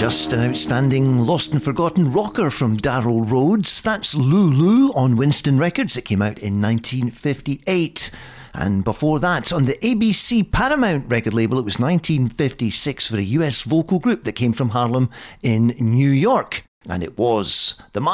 Just an outstanding lost and forgotten rocker from Darryl Rhodes. That's Lulu on Winston Records. It came out in 1958. And before that, on the ABC Paramount record label, it was 1956 for a US vocal group that came from Harlem in New York. And it was the